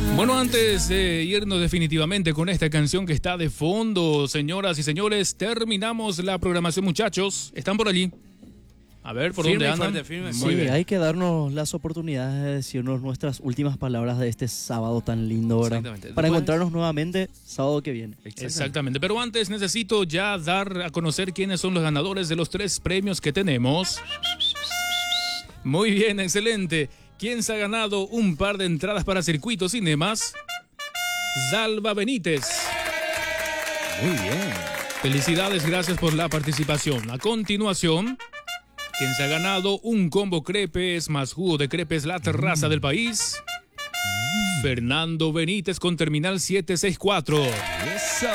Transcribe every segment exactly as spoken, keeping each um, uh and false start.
Bueno, antes de irnos definitivamente con esta canción que está de fondo, señoras y señores, terminamos la programación, muchachos. ¿Están por allí? A ver, ¿por Firme, dónde andan? fuerte, firme. Muy Sí, bien. hay que darnos las oportunidades de decirnos nuestras últimas palabras de este sábado tan lindo, ¿verdad? Exactamente. Para Después- encontrarnos nuevamente sábado que viene. Exactamente, pero antes necesito ya dar a conocer quiénes son los ganadores de los tres premios que tenemos. Muy bien, excelente. ¿Quién se ha ganado un par de entradas para Circuito Cinemas? Zalba Benítez. Muy bien. Felicidades, gracias por la participación. A continuación, quien se ha ganado un combo crepes más jugo de crepes La Terraza del País, Fernando Benítez con terminal siete seis cuatro. Eso.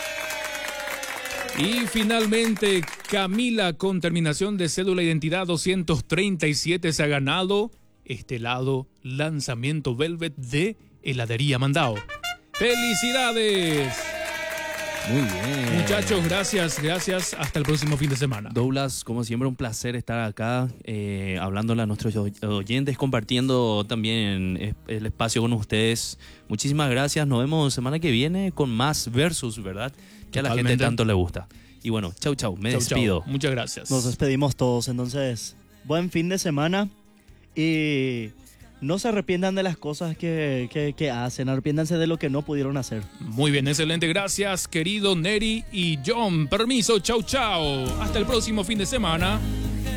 Y finalmente, Camila con terminación de cédula de identidad doscientos treinta y siete se ha ganado este helado lanzamiento Velvet de Heladería Mandao. ¡Felicidades! Muy bien. Muchachos, gracias, gracias. Hasta el próximo fin de semana. Douglas, como siempre, un placer estar acá eh, hablándole a nuestros oyentes, compartiendo también el espacio con ustedes. Muchísimas gracias. Nos vemos semana que viene con más Versus, ¿verdad? Que a la gente Totalmente. tanto le gusta. Y bueno, chau, chau. Me Chau, despido. chau. Muchas gracias. Nos despedimos todos, entonces, buen fin de semana y no se arrepientan de las cosas que, que, que hacen, arrepiéntanse de lo que no pudieron hacer. Muy bien, excelente. Gracias, querido Neri y John. Permiso, chau, chau. Hasta el próximo fin de semana.